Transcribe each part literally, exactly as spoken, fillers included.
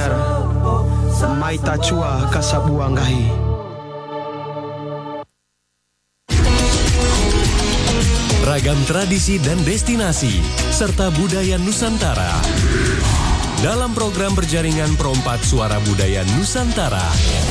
benar mai tacua kasabuanggahi. Ragam tradisi dan destinasi serta budaya Nusantara dalam program berjaringan Perompak Suara Budaya Nusantara.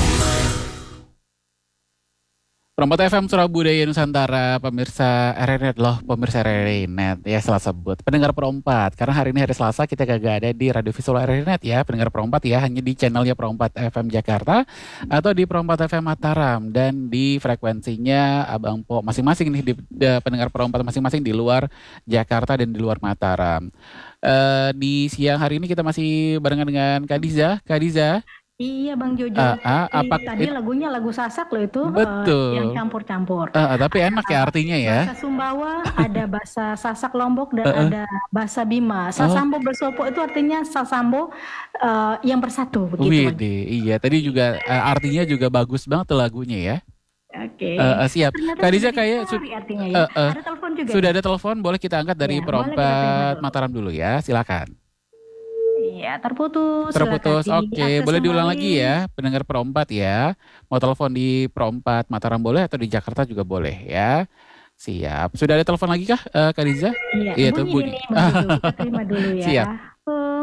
Perompak F M Suara Budaya Nusantara, pemirsa R R Net loh, pemirsa R R Net ya, salah sebut pendengar Perompak. Karena hari ini hari Selasa kita kagak ada di radio visual R R Net ya, pendengar Perompak ya, hanya di channelnya Perompak F M Jakarta atau di Perompak F M Mataram, dan di frekuensinya Abang Po masing-masing nih, di, di pendengar Perompak masing-masing di luar Jakarta dan di luar Mataram. Uh, di siang hari ini kita masih barengan dengan Kak Diza. Kak Diza. Iya Bang Jojo, uh, uh, apa, tadi it, lagunya lagu Sasak loh itu, betul. Uh, yang campur-campur. Uh, uh, tapi enak ya artinya ya. Bahasa Sumbawa, ada bahasa Sasak Lombok, dan uh, uh. ada bahasa Bima. Sasambo oh. bersopo itu artinya Sasambo uh, yang bersatu begitu. Wih, iya tadi juga uh, artinya juga bagus banget tuh lagunya ya. Oke. Okay. Uh, uh, siap. Kak Diza kayak su- ya. uh, uh, ada telepon juga. Sudah ada telepon, boleh kita angkat dari ya, Perompak Mataram dulu ya, silakan. Iya, terputus. Terputus, oke. Okay. Boleh diulang lagi ya, pendengar Perompak ya. Mau telepon di Perompak Mataram boleh atau di Jakarta juga boleh ya. Siap. Sudah ada telepon lagi kah, uh, Kak Diza? Iya, iya tuh bunyi. bunyi. Kita terima dulu ya. Siap. Halo.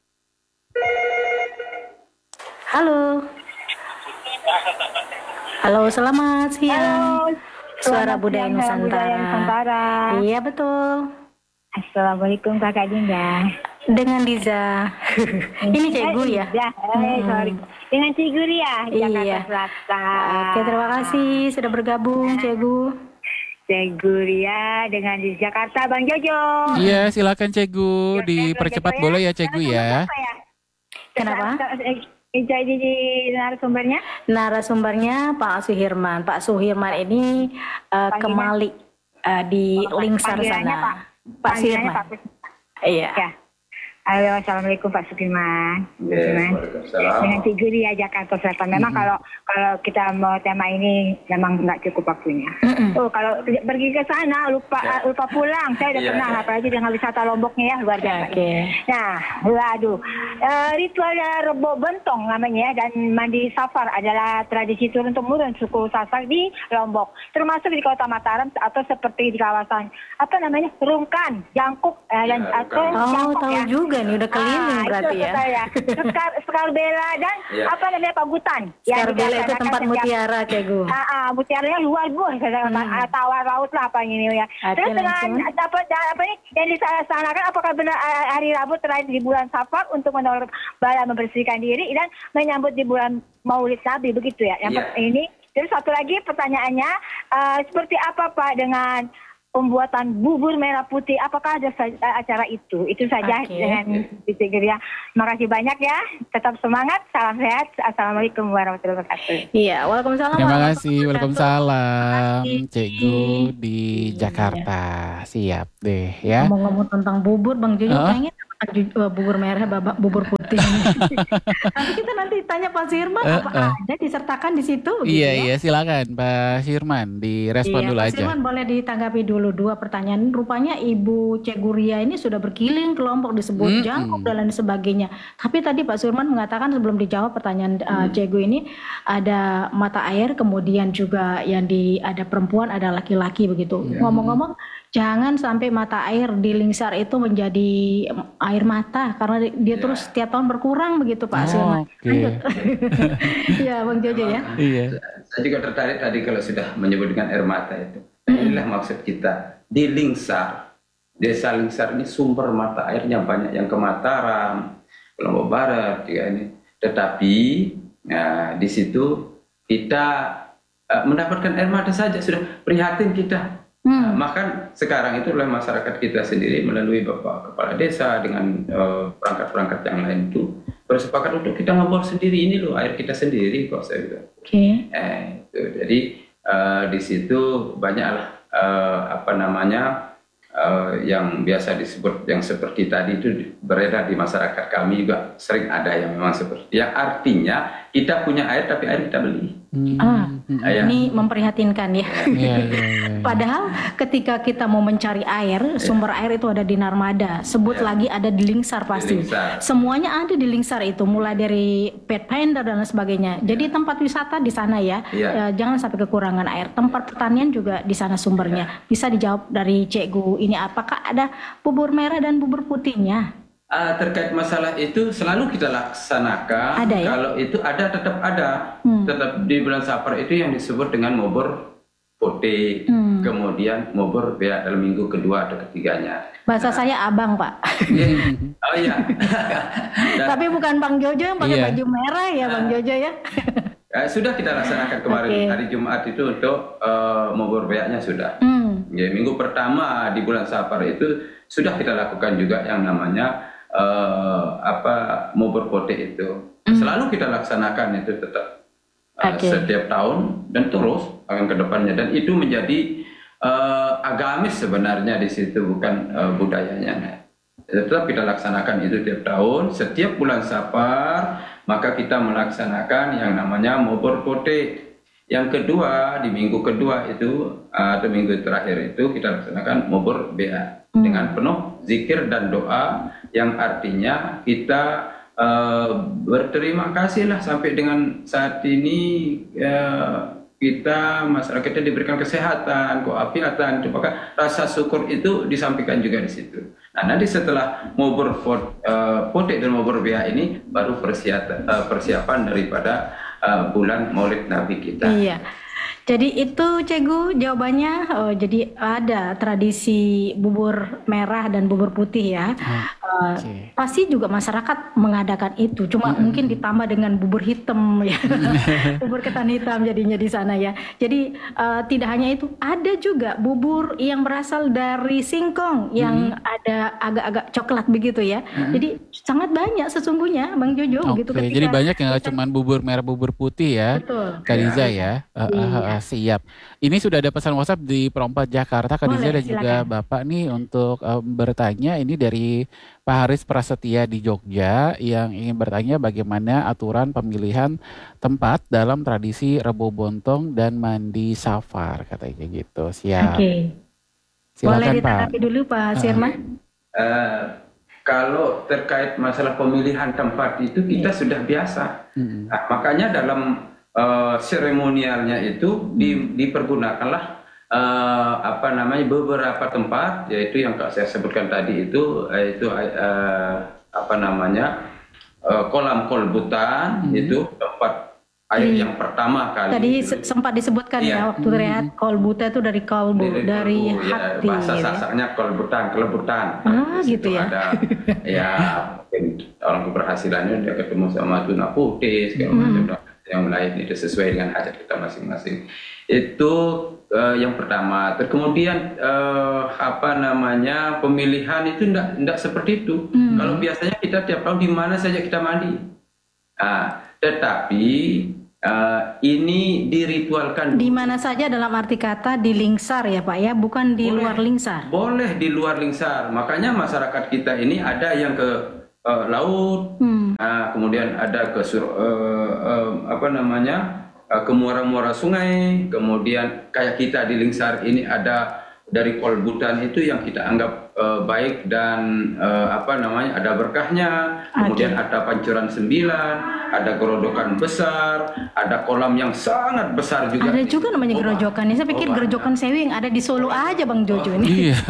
Halo. Halo, selamat siang. Halo. Suara Budaya Nusantara. Nusantara. Iya, betul. Assalamualaikum Kakak Dinda. Dengan Diza. Ini Cegu ya? Ya, eh, sorry. Dengan Cegu ya, Jakarta iya. Selatan. Oke, terima kasih sudah bergabung Cegu. Cegu Ria dengan di Jakarta, Bang Jojo. Iya, silakan Cegu, dipercepat boleh ya Cegu ya. Kenapa? Jadi narasumbernya? Narasumbernya Pak Suhirman. Pak Suhirman ini uh, kemali uh, di oh, Lingsar sana. Pak, Pak Suhirman. Iya. Ya. Halo, assalamualaikum Pak Sudirman. Yeah, dengan Cegu Ria Jakarta Selatan. Memang mm-hmm. kalau kalau kita mau tema ini memang nggak cukup waktunya. Mm-hmm. Oh, kalau pergi ke sana lupa yeah. lupa pulang. Saya udah yeah, pernah, yeah. apalagi dengan wisata Lomboknya ya, luar biasa. Okay. Nah, waduh, uh, ritual Rebo Bentong namanya ya, dan mandi safar adalah tradisi turun temurun suku Sasak di Lombok, termasuk di Kota Mataram atau seperti di kawasan apa namanya Rungkan, Jangkuk uh, dan yeah, atau oh, Jangkuk tahu ya. juga. Nih udah keliling ah, berarti ya. ya. Skar, Skarbela dan ya. apa namanya Pagutan. Skarbela itu tempat mutiara Cegu. Ah, ah, mutiaranya luar biasa, hmm. tawar laut lah apa ini ya. Hati Terus dengan apa apa ini yang dilaksanakan apakah benar hari Rabu terakhir di bulan Safar untuk menolak bala, membersihkan diri dan menyambut di bulan Maulid Nabi begitu ya. Yang ya. ini. Terus satu lagi pertanyaannya uh, seperti apa Pak dengan pembuatan bubur merah putih, apakah ada acara itu? Itu saja okay. dengan Disegeria. Makasih banyak ya, tetap semangat, salam sehat, assalamualaikum warahmatullahi wabarakatuh. Iya, waalaikumsalam. Terima kasih, waalaikumsalam, Cegu di Jakarta, siap deh ya. Ngomong-ngomong tentang bubur, Bang Jojo uh? pengen bubur merah, bubur putih. Nanti kita nanti tanya Pak Sirman uh, apa uh. ada disertakan di situ. Iya gitu, iya ya? Silakan Pak Sirman direspon iya, dulu Pak aja. Pak Sirman boleh ditanggapi dulu dua pertanyaan. Rupanya Ibu Cegu Ria ini sudah berkeliling ke Lombok disebut mm-hmm. Jangkuk dan lain sebagainya. Tapi tadi Pak Sirman mengatakan sebelum dijawab pertanyaan uh, mm. Cegu ini ada mata air, kemudian juga yang di ada perempuan, ada laki-laki begitu. Yeah. Ngomong-ngomong, jangan sampai mata air di Lingsar itu menjadi air mata karena dia yeah. terus setiap tahun berkurang begitu Pak Sirman. Oh, okay. Iya Bang Jojo ya. Iya. Saya juga tertarik tadi kalau sudah menyebut dengan air mata itu. Inilah maksud kita di Lingsar. Desa Lingsar ini sumber mata airnya banyak yang ke Mataram, Lombok Barat juga ini. Tetapi nah, di situ kita uh, mendapatkan air mata saja sudah prihatin kita. Hmm. Nah, maka sekarang itu oleh masyarakat kita sendiri melalui Bapak Kepala Desa dengan uh, perangkat-perangkat yang lain itu bersepakat untuk kita ngebor sendiri ini loh air kita sendiri kok saya bilang. Oke. Okay. Eh, itu. Jadi uh, di situ banyaklah uh, apa namanya uh, yang biasa disebut yang seperti tadi itu beredar di masyarakat kami juga sering ada yang memang seperti yang artinya kita punya air tapi air kita beli. Hmm. Ah, Ya. ini memprihatinkan ya. Iya, iya, iya. Padahal ketika kita mau mencari air, sumber air itu ada di Narmada. Sebut Ya. lagi ada di Lingsar pasti. Di Lingsar. Semuanya ada di Lingsar itu, mulai dari Pathfinder dan lain sebagainya. Jadi tempat wisata di sana ya. Ya. Eh, jangan sampai kekurangan air. Tempat pertanian juga di sana sumbernya. Bisa dijawab dari Cikgu ini, apakah ada bubur merah dan bubur putihnya? Uh, terkait masalah itu selalu kita laksanakan. Ada ya? Kalau itu ada, tetap ada. Hmm. Tetap di bulan Safar itu yang disebut dengan mubur putih. Hmm. Kemudian mubur ya, dalam minggu kedua atau ketiganya. Bahasa saya abang, Pak. Oh iya. Dan, Tapi bukan Bang Jojo yang pakai Iya. baju merah ya, Bang Jojo ya. eh, sudah kita laksanakan kemarin Oke. hari Jumat itu untuk uh, mubur beaknya sudah. Hmm. Ya, minggu pertama di bulan Safar itu sudah kita lakukan juga yang namanya uh, apa mubur putih itu. Selalu kita laksanakan itu tetap uh, Oke. setiap tahun dan terus akan ke depannya, dan itu menjadi uh, agamis sebenarnya di situ, bukan uh, budayanya. Tetap kita laksanakan itu tiap tahun, setiap bulan Safar maka kita melaksanakan yang namanya mubur putih. Yang kedua, di minggu kedua itu atau minggu terakhir itu kita laksanakan mubur bea Hmm. dengan penuh zikir dan doa, yang artinya kita uh, berterima kasih lah sampai dengan saat ini uh, kita masyarakatnya diberikan kesehatan, keafiatan, maka rasa syukur itu disampaikan juga di situ. Nah, nanti setelah mubur uh, putih dan mubur bea ini baru persiapan, uh, persiapan daripada uh, bulan Maulid Nabi kita. Iya. Jadi itu Cikgu jawabannya. Oh, jadi ada tradisi bubur merah dan bubur putih ya. Uh, Oke. pasti juga masyarakat mengadakan itu. Cuma mungkin ditambah dengan bubur hitam ya. Bubur ketan hitam jadinya di sana ya. Jadi uh, tidak hanya itu, ada juga bubur yang berasal dari singkong yang ada agak-agak coklat begitu ya. Jadi sangat banyak sesungguhnya Bang Jojo Oke, gitu ketika jadi banyak yang nggak kita- cuma bubur merah bubur putih ya. Betul. Kadiza ya. Eh, eh, Iya. eh, siap. Ini sudah ada pesan WhatsApp di Perompat Jakarta, Kadiza Boleh, dan juga silakan. Bapak nih untuk eh, bertanya. Ini dari Pak Haris Prasetya di Jogja yang ingin bertanya bagaimana aturan pemilihan tempat dalam tradisi Rebo Bontong dan mandi safar, katanya gitu. Siap. Oke. Boleh Silakan Pak. ditanggapi dulu Pak Sirman. Uh, kalau terkait masalah pemilihan tempat itu kita sudah biasa. Mm-mm. Nah, makanya dalam uh, seremonialnya itu di, dipergunakanlah uh, apa namanya beberapa tempat, yaitu yang saya sebutkan tadi itu yaitu uh, apa namanya uh, kolam kolbutan, itu tempat air Di- yang pertama kali. Tadi itu. se- sempat disebutkan Iya. ya waktu rehat kolbuta itu dari kolbu, dari kolbu, ya, hati. bahasa gitu ya. Sasaknya kolbutan, kelebutan. Ah, Di gitu situ ya. Ada ya mungkin orang keberhasilannya udah ketemu sama tuna putih segala Hmm. macam dan yang lain, itu sesuai dengan hajat kita masing-masing. Itu eh, yang pertama. Terus kemudian eh, apa namanya pemilihan itu enggak enggak seperti itu. Hmm. Kalau biasanya kita tiap tahun di mana saja kita mandi. Nah, tetapi eh, ini diritualkan. Di mana saja dalam arti kata di Lingsar ya Pak ya, bukan di Boleh. luar Lingsar. Boleh di luar Lingsar. Makanya masyarakat kita ini ada yang ke eh, laut, Hmm. nah, kemudian ada ke sur, eh, eh, apa namanya eh, ke muara-muara sungai. Kemudian kayak kita di Lingsar ini ada dari kolbutan itu yang kita anggap eh, baik dan eh, apa namanya ada berkahnya. Kemudian ada pancuran sembilan, ada gerojokan besar, ada kolam yang sangat besar juga. Ada juga namanya Oh, gerojokan. Saya pikir oh, gerojokan sewi yang ada di Solo aja Bang Jojo ini. Iya.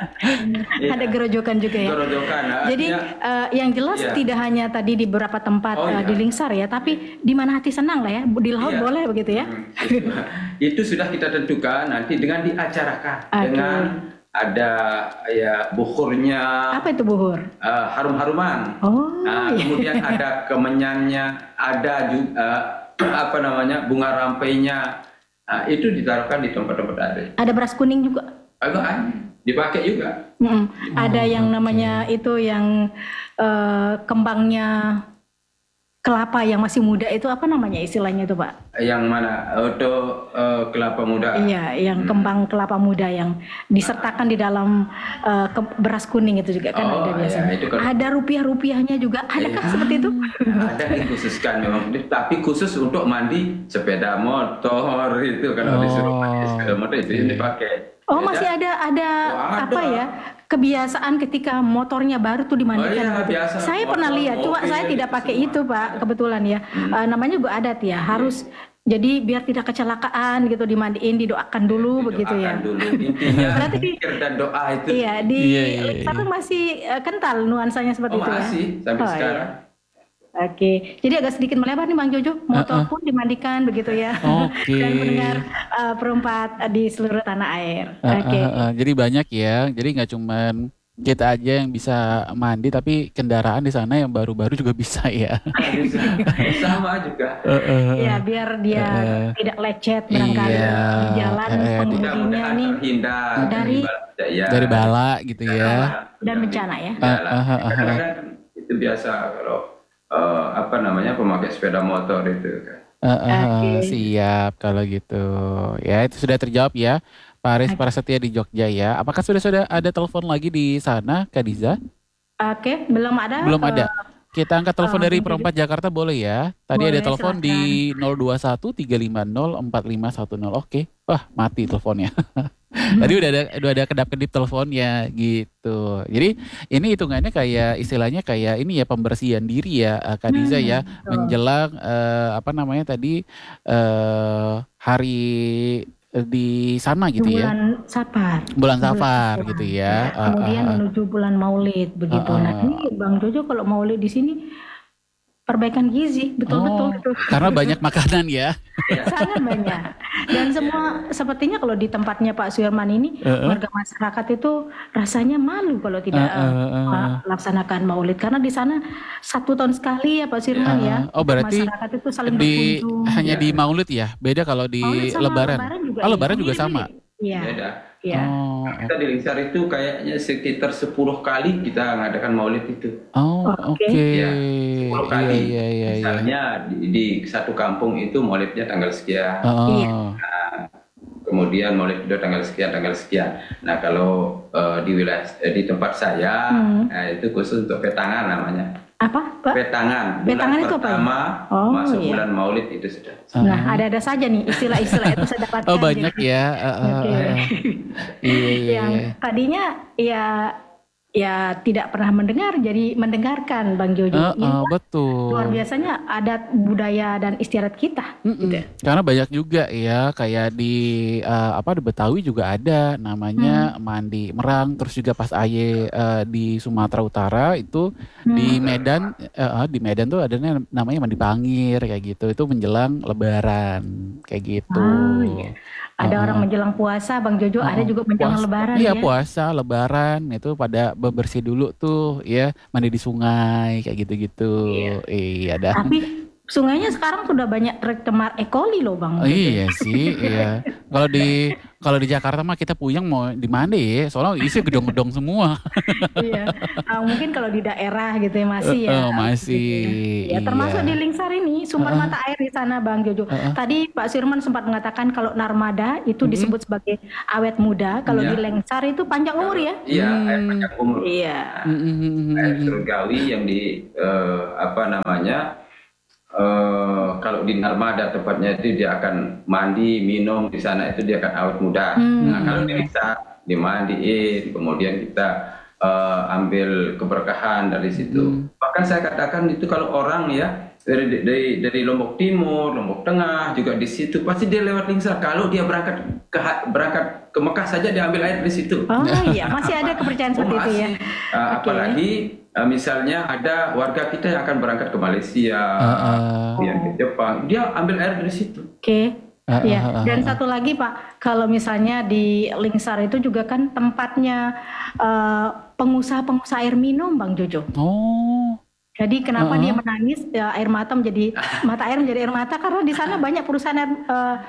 Ada gerojokan juga ya. Gerojokan. Nah, Jadi artinya- eh, yang jelas Iya. tidak hanya tadi di beberapa tempat Oh, eh, iya. di Lingsar ya, tapi di mana hati senang lah ya. Di laut Iya. boleh begitu ya. Hmm, itu, itu sudah kita tentukan nanti dengan diacarakan Oke. dengan ada ya bukhurnya, Apa itu buhur? eh, harum-haruman. Oh, Nah, iya. kemudian ada kemenyannya, ada juga apa namanya bunga rampainya. Nah, itu ditaruhkan di tempat-tempat ada. Ada beras kuning juga. Agak ah, dipakai juga. kelapa yang masih muda itu apa namanya istilahnya itu Pak? Yang mana? Untuk uh, kelapa muda? Iya, yang kembang kelapa muda yang disertakan di dalam uh, ke- beras kuning itu juga kan Oh, ada iya, biasanya. itu kan- Ada rupiah-rupiahnya juga, adakah Iya. seperti itu? Ada dikhususkan memang, tapi khusus untuk mandi sepeda motor itu kalau Oh, disuruh mandi sepeda motor itu yang dipakai. Oh Ya, masih ada ada Oh, ada. apa ya kebiasaan ketika motornya baru tuh dimandikan. Oh, iya, gitu. biasa. Saya Motor, pernah lihat, cuma mobil, saya tidak gitu pakai semua. itu Pak kebetulan ya. Eh, namanya juga adat ya, harus jadi biar tidak kecelakaan gitu dimandiin, didoakan dulu begitu ya. Doakan dulu intinya Berarti di- zikir dan doa itu. Iya di Iya, iya, iya. tapi masih eh, kental nuansanya seperti Oh, itu ya. masih sampai Oh, iya. sekarang. Oke, jadi agak sedikit melebar nih Bang Jojo, motor pun dimandikan begitu ya. Oke. Dan mendengar eh, perempat di seluruh tanah air. Ah, Oke. ah, ah. Jadi banyak ya. Jadi nggak cuman kita aja yang bisa mandi, tapi kendaraan di sana yang baru-baru juga bisa ya. Bisa. Sama juga. Iya, biar dia Eh, tidak lecet barangkali iya, di jalan eh, Tidak pengemudinya mudah nih terhindar dari- ya. Dari bala gitu ya. dan bencana ya. Ah, ah, ah, ah. Kadang-kadang itu biasa kalau eh, apa namanya pemakai sepeda motor itu kan. Ah, ah, ah. Oke. Siap kalau gitu. Ya itu sudah terjawab ya. Pak Aris Prasetya di Jogja ya. Apakah sudah sudah ada telepon lagi di sana, Kak Diza? Oke, belum ada. Belum eh, ada. Kita angkat telepon eh, dari Bang Perempat Jakarta boleh ya. Tadi Boleh, ada telepon di nol dua satu tiga lima nol empat lima satu nol. Oke. Wah, mati teleponnya. Tadi udah ada udah ada kedap-kedip teleponnya gitu. Jadi ini hitungannya kayak istilahnya kayak ini ya pembersihan diri ya eh, Kak Diza Hmm, ya betul. menjelang eh, apa namanya tadi eh, hari eh, di sana gitu ya. bulan Safar. Bulan Safar Bulan gitu Safar. ya. Ah, Kemudian ah, ah. menuju bulan Maulid begitu. Ah, Nah, ah. ini Bang Jojo kalau Maulid di sini perbaikan gizi, betul betul Oh, betul. karena banyak makanan ya. Sangat banyak. Dan semua sepertinya kalau di tempatnya Pak Suirman ini Uh-uh. warga masyarakat itu rasanya malu kalau tidak Uh, uh, eh, uh. melaksanakan Maulid karena di sana satu tahun sekali ya Pak Suirman Uh, ya. oh, berarti masyarakat itu saling Di berkunjung. hanya Ya. di Maulid ya. Beda kalau di Maulid sama Lebaran. juga. Oh, iya. Lebaran juga Mirip-mirip. sama. Iya. Beda. Iya. Oh, Kita di Lingsar itu kayaknya sekitar sepuluh kali kita mengadakan maulid itu. oh, oke. Oke. Iya, Iya, sepuluh kali. iya, iya, iya. Misalnya di, di satu kampung itu maulidnya tanggal sekian. Oh, Iya. Kemudian maulid itu tanggal sekian, tanggal sekian. Nah kalau eh, di wilayah eh, di tempat saya, Hmm. nah, itu khusus untuk petangan namanya. Apa, Pak? Petangan. Bulan Petangan itu apa ya? pertama Oh, masuk iya. bulan maulid itu sudah. Nah, ada-ada saja nih istilah-istilah itu saya dapatkan. oh banyak gitu. ya. Uh, uh, Oke. uh. Iya, iya, Yang iya. tadinya ya ya tidak pernah mendengar jadi mendengarkan Bang Jojo. Uh, Ini uh, betul. luar biasanya adat budaya dan istiadat kita. Mm-mm. Gitu. Karena banyak juga ya kayak di eh, apa di Betawi juga ada namanya mandi merang, terus juga pas Aye eh, di Sumatera Utara itu di Medan eh, eh, di Medan tuh ada namanya mandi pangir kayak gitu, itu menjelang Lebaran kayak gitu. Oh, iya. Ada Uh-uh. orang menjelang puasa, Bang Jojo, ada Oh, juga menjelang puasa- lebaran iya, ya. puasa, lebaran itu pada bebersih dulu tuh ya, mandi di sungai kayak gitu-gitu. Iya dah. Tapi sungainya sekarang sudah banyak tercemar E. coli loh, Bang. Oh, iya sih, iya. Kalau di kalau di Jakarta mah kita puyeng mau di mana ya? Soalnya isi gedong-gedong semua. Iya. Ah, mungkin kalau di daerah gitu ya masih ya. Eh, masih, Ya, termasuk iya. di Lingsar ini sumber mata air di sana Bang Jojo. Tadi Pak Sirman sempat mengatakan kalau Narmada itu disebut sebagai awet muda, kalau Iya. di Lingsar itu panjang umur ya. Iya, air panjang umur. Iya. Mm-mm. Air surgawi yang di eh, apa namanya? eh, kalau di Narmada tepatnya itu dia akan mandi, minum di sana itu dia akan awet muda. Nah, kalau di Lingsar dimandiin, kemudian kita eh, ambil keberkahan dari situ. Bahkan saya katakan itu kalau orang ya dari dari dari Lombok Timur, Lombok Tengah juga di situ pasti dia lewat Lingsar. Kalau dia berangkat ke berangkat ke Mekah saja dia ambil air di situ. Oh iya, masih ada kepercayaan seperti itu ya. Uh, Oke. Apalagi uh, misalnya ada warga kita yang akan berangkat ke Malaysia, Uh-uh. kemudian ke Jepang, dia ambil air dari situ. Oke. Ah, Ya, ah, ah, dan ah. satu lagi Pak, kalau misalnya di Lingsar itu juga kan tempatnya eh, pengusaha-pengusaha air minum Bang Jojo. Oh. Jadi kenapa Uh-uh. dia menangis ya, air mata menjadi mata air menjadi air mata karena di sana banyak perusahaan air, eh,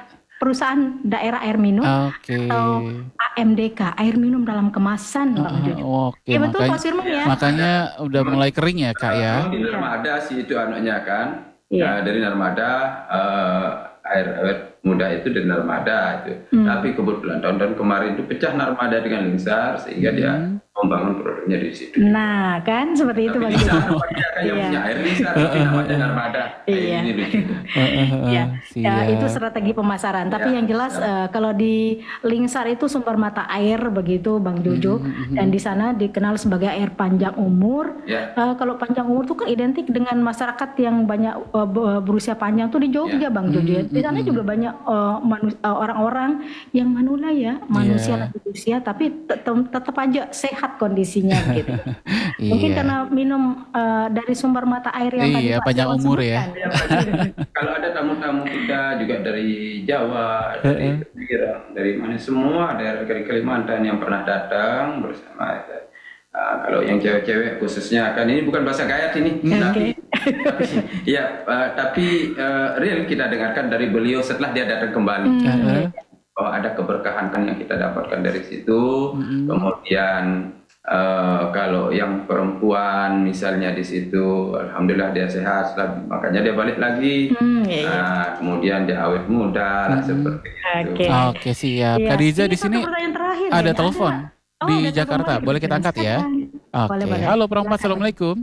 perusahaan daerah air minum Oke. atau A M D K, air minum dalam kemasan, Bang Jojo. Uh, Oke, Ya betul makanya, Pak Firman ya. makanya udah mulai kering ya Kak ya. Di Narmada sih itu anaknya kan. Iya. Nah, dari Narmada eh, air awet muda itu dari Narmada itu. Hmm. Tapi kebetulan tahun-tahun kemarin itu pecah Narmada dengan Lingsar sehingga dia membangun produknya di situ. Nah, kan seperti itu Tapi Bang di Jojo. sana dia kan yang Iya. punya air Lingsar tapi namanya Narmada. Iya. Ini lucu. Ya, Siap. ya, itu strategi pemasaran. Tapi Ya, yang jelas ya. eh, kalau di Lingsar itu sumber mata air begitu, Bang Jojo, dan di sana dikenal sebagai air panjang umur. Ya. Eh, kalau panjang umur itu kan identik dengan masyarakat yang banyak eh, be- berusia panjang tuh di Jogja, Ya. Bang Jojo. Di sana juga banyak eh, manu- eh, orang-orang yang manula ya, manusia Iya. lanjut usia, tapi tet- tetap aja sehat kondisinya gitu. Mungkin Iya. karena minum eh, dari sumber mata air yang tadi Iya, Pak panjang Dewan umur ya. sebutkan. Ya, Pak. Kalau ada tamu-tamu kita juga dari Jawa, dari Pirang, dari mana semua daerah dari Kalimantan yang pernah datang bersama. Uh, kalau yang cewek-cewek khususnya kan ini bukan bahasa gayat ini, tapi, tapi ya uh, tapi uh, real kita dengarkan dari beliau setelah dia datang kembali. Heeh. Bahwa ada keberkahan kan yang kita dapatkan dari situ. Kemudian eh, kalau yang perempuan misalnya di situ, alhamdulillah dia sehat, makanya dia balik lagi. Hmm, iya, iya. Nah, kemudian dia awet muda lah seperti itu. Oke. Oke, siap. Iya. Kak Diza Ini di satu sini pertanyaan terakhir ada nih. telepon Oh, di ada Jakarta. telepon. Boleh kita angkat ya? Oke. Boleh, boleh. Halo perempat, Silakan. assalamualaikum.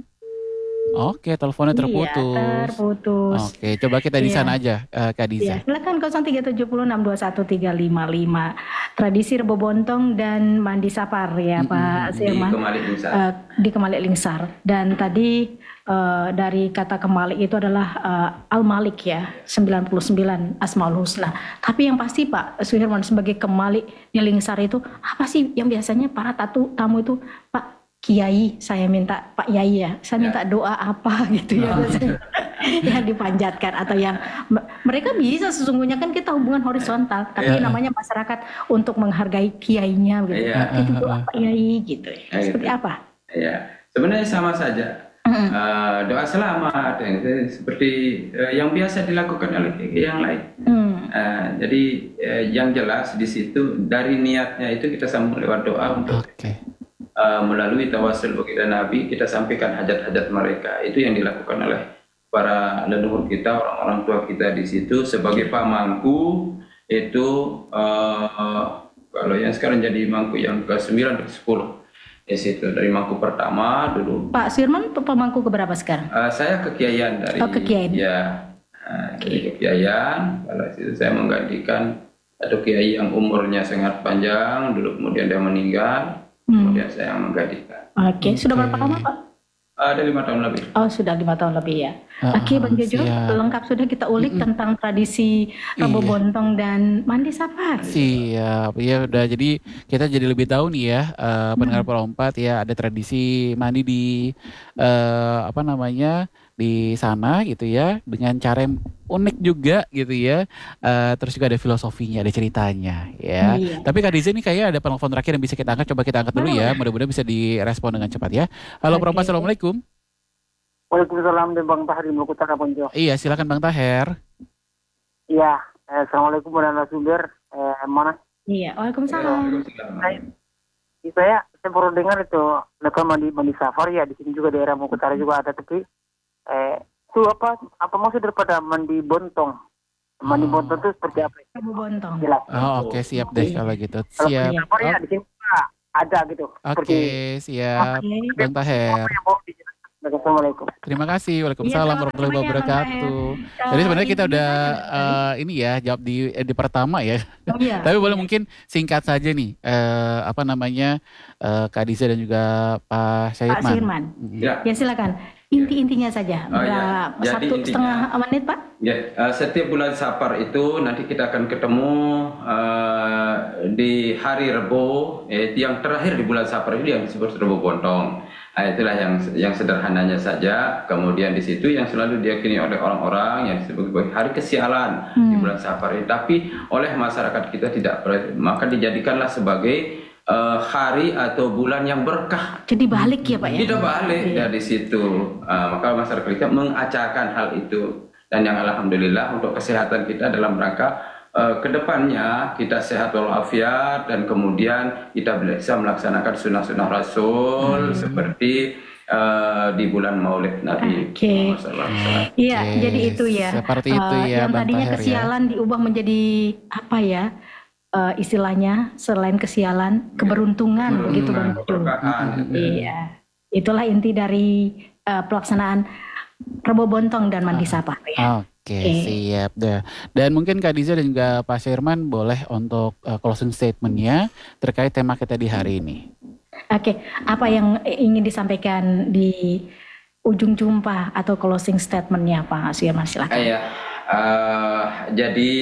Oke, teleponnya terputus. Iya, terputus. Oke, coba kita di Iya. sana aja, eh, Kak Diza. Ya, silakan nol tiga tujuh nol enam dua satu tiga lima lima. Tradisi Rebo Bontong dan Mandi Sapar ya Pak Di Sirman. Kemalik Lingsar. Eh, di Kemalik Lingsar. Dan tadi eh, dari kata Kemalik itu adalah eh, Al-Malik ya, sembilan puluh sembilan Asmaul Husna. Tapi yang pasti Pak Suherman sebagai Kemalik di Lingsar itu apa sih yang biasanya para tatu, tamu itu Pak Kiai, saya minta Pak Yai ya, saya minta doa apa gitu ya biasanya yang dipanjatkan atau yang mereka bisa sesungguhnya kan kita hubungan horizontal, tapi Iya. namanya masyarakat untuk menghargai kiainya gitu. Iya. Itu doa Pak Yai gitu. Ya, Seperti gitu. apa? Ya, sebenarnya sama saja. Eh, doa selamat, eh, seperti eh, yang biasa dilakukan oleh yang lain. Hmm. Eh, jadi eh, yang jelas di situ dari niatnya itu kita sambung lewat doa untuk Oke. uh, melalui tawasul kepada Nabi kita sampaikan hajat-hajat mereka. Itu yang dilakukan oleh para leluhur kita, orang-orang tua kita di situ sebagai pamangku itu uh, uh, kalau yang sekarang jadi mangku yang ke sembilan atau sepuluh di situ dari mangku pertama dulu. Pak Sirman pemangku keberapa sekarang? Uh, saya kekiaian dari Oh, kekiaian. ya uh, dari kekiaian. Kalau situ saya menggantikan atau kiai yang umurnya sangat panjang dulu kemudian dia meninggal. Kemudian saya menggantikan. Oke, sudah berapa lama Pak? Ada lima tahun lebih. Oh sudah lima tahun lebih ya. Ah, Oke Bang Jojo, siap. lengkap sudah kita ulik tentang tradisi Rebo Iya. Bontong dan Mandi Sapar. Siap, ya udah jadi kita jadi lebih tahu nih ya eh, pendengar perempat ya ada tradisi mandi di eh, apa namanya di sana gitu ya dengan cara yang unik juga gitu ya. Eh, terus juga ada filosofinya, ada ceritanya ya. Iya. Tapi Kak Diza ini kayak ada penelpon terakhir yang bisa kita angkat, coba kita angkat dulu ya. Mudah-mudahan bisa direspon dengan cepat ya. Halo Oke. perempat, assalamualaikum. Waalaikumsalam dan Bang Tahri Maluku Utara Ponjo. Iya silakan Bang Taher. Iya, eh, assalamualaikum warahmatullahi wabarakatuh. Eh, mana? Iya, waalaikumsalam. Saya saya baru dengar itu mereka mandi mandi safar ya di sini juga daerah Maluku Utara juga ada tapi eh itu apa apa maksud daripada mandi bontong? Mandi Oh. bontong itu seperti apa? Rebo Bontong. Jelas. Oh oke siap deh kalau gitu. Kalau Siap. mandi safar ya di sini juga ada gitu. Oke siap Oke. Bang Taher. Apa yang mau dijelaskan? Assalamualaikum. Terima kasih. Waalaikumsalam Iya, warahmatullahi sama-sama ya, wabarakatuh. Bang Jadi sebenarnya Eh, kita udah intinya eh, ini ya jawab di eh, di pertama ya. Iya. Tapi boleh mungkin singkat saja nih eh, apa namanya eh, Kak Diza dan juga Pak Pak Syahirman. Sirman. Mm-mm. Ya, Ya silakan. Inti-intinya saja. Oh, iya. Berapa- Jadi Satu intinya- setengah menit Pak? ya. Uh, setiap bulan Safar itu nanti kita akan ketemu uh, di hari Rebo, eh, yang terakhir di bulan Safar itu yang disebut Rebo Bontong. Nah, itulah yang yang sederhananya saja. Kemudian di situ yang selalu diyakini oleh orang-orang yang disebut sebagai hari kesialan di bulan Safar ini. Tapi oleh masyarakat kita tidak, maka dijadikanlah sebagai uh, hari atau bulan yang berkah. Jadi balik ya Pak ya? Kita balik dari situ. Uh, maka masyarakat kita mengacakan hal itu. Dan yang alhamdulillah untuk kesehatan kita dalam rangka uh, kedepannya kita sehat walafiat dan kemudian kita bisa melaksanakan sunnah-sunnah Rasul hmm. seperti uh, di bulan Maulid Nabi. Oke. Okay. Iya, okay. Jadi itu ya. Seperti itu uh, ya. Yang tadinya Tahir, kesialan ya. Diubah menjadi apa ya? Uh, istilahnya selain kesialan, keberuntungan hmm. begitu Bang Jojo. Hmm. Iya. Itulah inti dari uh, pelaksanaan Rebo Bontong dan Mandi Sapa ya. Oke, okay, okay. Siap dah. Dan mungkin Kak Diza dan juga Pak Sirman boleh untuk uh, closing statement-nya terkait tema kita di hari ini. Oke, okay. Apa yang ingin disampaikan di ujung jumpa atau closing statement-nya Pak Sirman, silakan. Ya, uh, jadi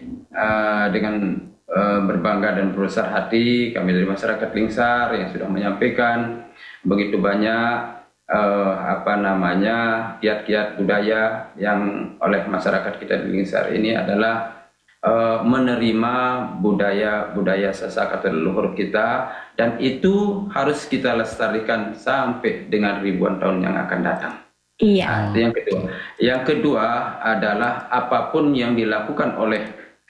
uh, dengan uh, berbangga dan berbesar hati kami dari masyarakat Lingsar yang sudah menyampaikan begitu banyak uh, apa namanya kiat-kiat budaya yang oleh masyarakat kita di Lingsar ini adalah uh, menerima budaya-budaya sasak atau leluhur kita, dan itu harus kita lestarikan sampai dengan ribuan tahun yang akan datang. Iya. Nah, yang kedua, yang kedua adalah apapun yang dilakukan oleh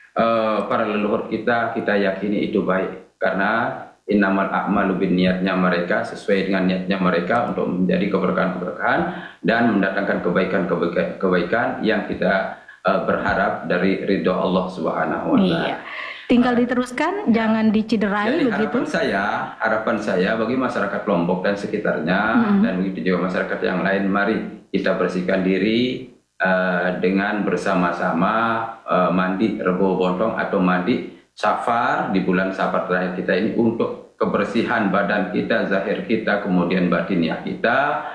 uh, para leluhur kita, kita yakini itu baik, karena innamal a'malu binniatnya mereka sesuai dengan niatnya mereka untuk menjadi keberkahan-keberkahan dan mendatangkan kebaikan-kebaikan yang kita uh, berharap dari ridho Allah Subhanahu wa taala. Iya. Tinggal diteruskan, jangan diciderai. Jadi begitu. Harapan saya, harapan saya bagi masyarakat Lombok dan sekitarnya mm-hmm. dan begitu juga masyarakat yang lain, mari kita bersihkan diri uh, dengan bersama-sama uh, mandi Rebo Bontong atau mandi Safar di bulan Safar terakhir kita ini untuk kebersihan badan kita, zahir kita, kemudian batiniah kita,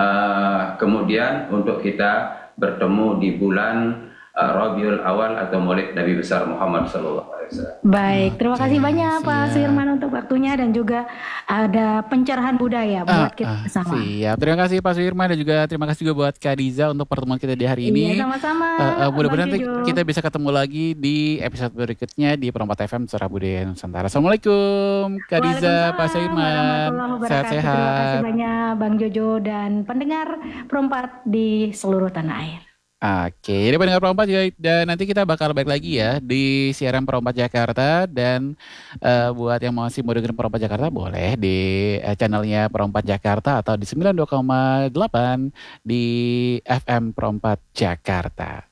uh, kemudian untuk kita bertemu di bulan uh, Rabiul Awal atau Maulid Nabi besar Muhammad sallallahu alaihi wasallam. Baik, terima kasih Oke, banyak siap. Pak Sirman untuk waktunya dan juga ada pencerahan budaya buat ah, kita ah, bersama. Siap, terima kasih Pak Sirman dan juga terima kasih juga buat Kak Diza untuk pertemuan kita di hari ini. Iya, sama-sama. Uh, uh, mudah-mudahan nanti Jojo. kita bisa ketemu lagi di episode berikutnya di Perompat F M Suara Budaya Nusantara. Assalamualaikum Kak Diza, Pak Sirman, sehat-sehat. Terima kasih banyak Bang Jojo dan pendengar Perompat di seluruh tanah air. Oke, jadi pendengar Perompat ya, dan nanti kita bakal balik lagi ya di siaran Perompat Jakarta, dan uh, buat yang masih mau dengerin Perompat Jakarta boleh di uh, channelnya Perompat Jakarta atau di sembilan puluh dua koma delapan di F M Perompat Jakarta.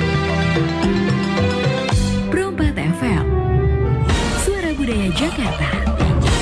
Perompat F M, Suara Budaya Jakarta.